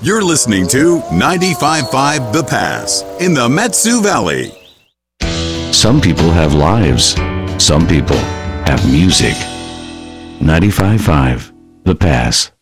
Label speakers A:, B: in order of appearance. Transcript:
A: You're listening to 95.5 The Pass in the Mat-Su Valley.
B: Some people have lives. Some people have music. 95.5 The Pass.